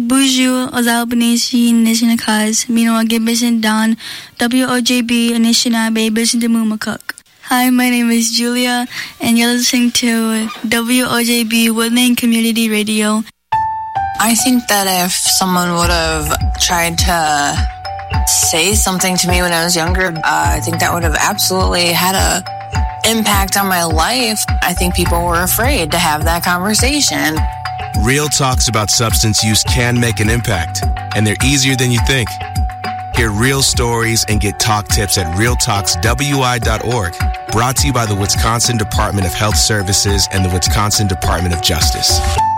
Bonjour, os Albanese Nishinakaz, Mino Agibishin Dan, WOJB Anishinaabe Bishin Demumakuk. Hi, my name is Julia, and you're listening to WOJB Woodland Community Radio. I think that if someone would have tried to say something to me when I was younger, I think that would have absolutely had a impact on my life. I think people were afraid to have that conversation. Real talks about substance use can make an impact, and they're easier than you think. Hear real stories and get talk tips at realtalkswi.org. Brought to you by the Wisconsin Department of Health Services and the Wisconsin Department of Justice.